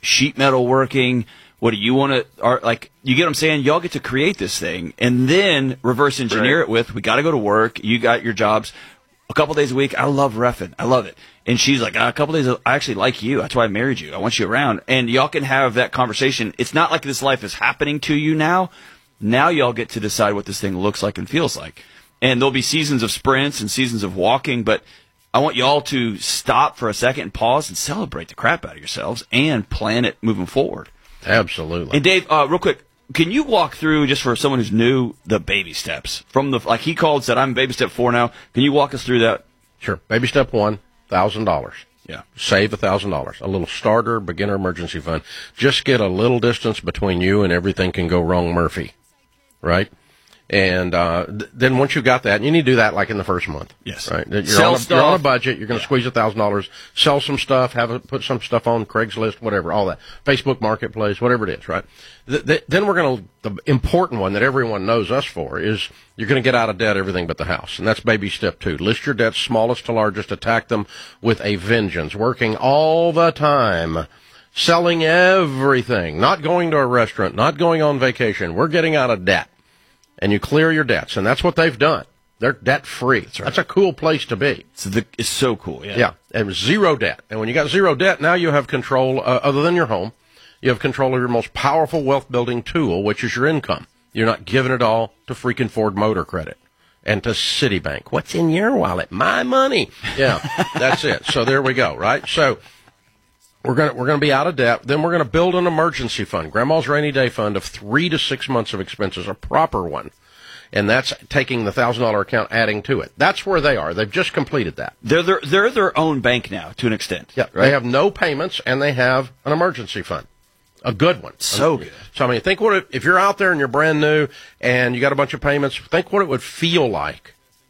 sheet metal working? What do you want to, like, you get what I'm saying? Y'all get to create this thing and then reverse engineer it with, we got to go to work. You got your jobs a couple days a week. I love reffing. I love it. And she's like, a couple days, I actually like you. That's why I married you. I want you around. And y'all can have that conversation. It's not like this life is happening to you now. Now y'all get to decide what this thing looks like and feels like. And there'll be seasons of sprints and seasons of walking, but I want y'all to stop for a second and pause and celebrate the crap out of yourselves and plan it moving forward. Absolutely. And Dave, real quick, can you walk through, just for someone who's new, the baby steps? From the, like he called, said, I'm baby step 4 now. Can you walk us through that? Sure. Baby step 1, $1,000. Yeah. Save $1,000. A little starter, beginner emergency fund. Just get a little distance between you and everything can go wrong Murphy. Right? And then once you got that, and you need to do that like in the first month. Yes. Right. You're on a budget. You're going to squeeze $1,000, sell some stuff, put some stuff on Craigslist, whatever, all that, Facebook Marketplace, whatever it is. Right. Then we're going to, the important one that everyone knows us for is you're going to get out of debt everything but the house, and that's baby step 2. List your debts, smallest to largest, attack them with a vengeance, working all the time. Selling everything, not going to a restaurant, not going on vacation. We're getting out of debt. And you clear your debts, and that's what they've done. They're debt-free. That's right. That's a cool place to be. It's so cool, yeah. Yeah, and zero debt. And when you got zero debt, now you have control, other than your home, you have control of your most powerful wealth-building tool, which is your income. You're not giving it all to freaking Ford Motor Credit and to Citibank. What's in your wallet? My money. Yeah, that's it. So there we go, right? So we're gonna be out of debt. Then we're gonna build an emergency fund, Grandma's rainy day fund of 3 to 6 months of expenses, a proper one, and that's taking the $1,000 account, adding to it. That's where they are. They've just completed that. They're their own bank now to an extent. Yeah, right? They have no payments and they have an emergency fund, a good one. So good. So I mean, think if you're out there and you're brand new and you got a bunch of payments. Think what it would feel like.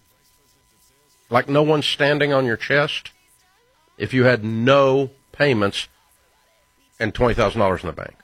Like no one's standing on your chest if you had no payments and $20,000 in the bank.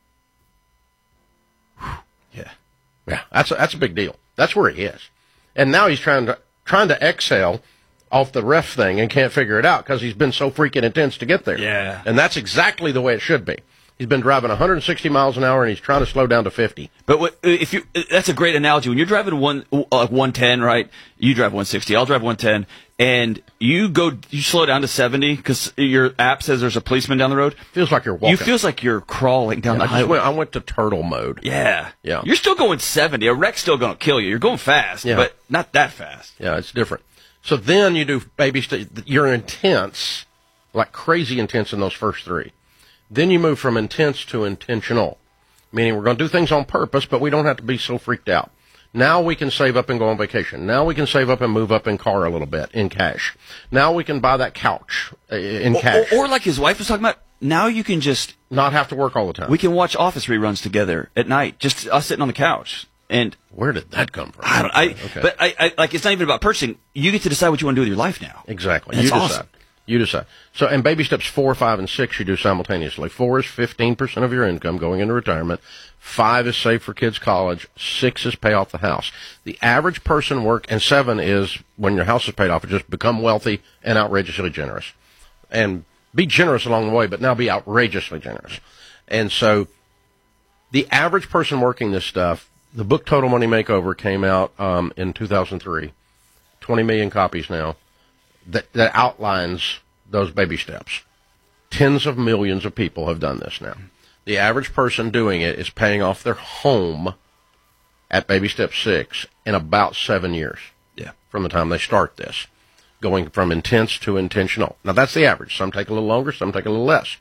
Yeah, that's a big deal. That's where he is, and now he's trying to exhale off the ref thing and can't figure it out because he's been so freaking intense to get there. Yeah, and that's exactly the way it should be. He's been driving 160 miles an hour and he's trying to slow down to 50. But that's a great analogy. When you're driving 110, right? You drive 160. I'll drive 110, and you slow down to 70 because your app says there's a policeman down the road. Feels like you're walking. Feels like you're crawling down the highway. I went to turtle mode. Yeah. Yeah. You're still going 70. A wreck's still going to kill you. You're going fast, but not that fast. Yeah, it's different. So then you do you're intense, like crazy intense in those first 3. Then you move from intense to intentional, meaning we're going to do things on purpose, but we don't have to be so freaked out. Now we can save up and go on vacation. Now we can save up and move up in car a little bit in cash. Now we can buy that couch in cash. Or like his wife was talking about, now you can just not have to work all the time. We can watch Office reruns together at night, just us sitting on the couch. And where did that come from? But I like, it's not even about purchasing. You get to decide what you want to do with your life now. Exactly. That's awesome. You decide. So, and baby steps 4, 5, and 6 you do simultaneously. 4 is 15% of your income going into retirement. 5 is save for kids' college. 6 is pay off the house. The average person and 7 is when your house is paid off, just become wealthy and outrageously generous. And be generous along the way, but now be outrageously generous. And so the average person working this stuff, the book Total Money Makeover came out in 2003. 20 million copies now. That outlines those baby steps. Tens of millions of people have done this now. The average person doing it is paying off their home at baby step 6 in about 7 years. Yeah. From the time they start this, going from intense to intentional. Now that's the average. Some take a little longer, some take a little less.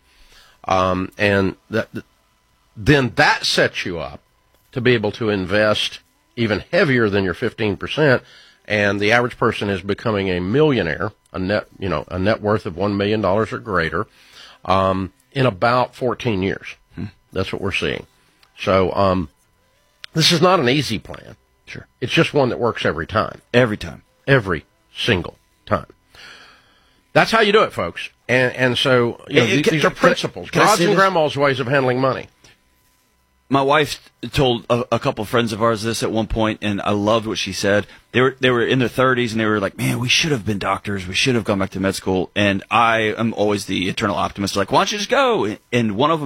And then that sets you up to be able to invest even heavier than your 15%. And the average person is becoming a millionaire, a net worth of $1 million or greater, in about 14 years. That's what we're seeing. So, this is not an easy plan. Sure. It's just one that works every time. Every time. Every single time. That's how you do it, folks. And so, these are principles. God's and Grandma's ways of handling money. My wife told a couple of friends of ours this at one point, and I loved what she said. They were in their 30s, and they were like, man, we should have been doctors. We should have gone back to med school. And I am always the eternal optimist, like, why don't you just go? And one of them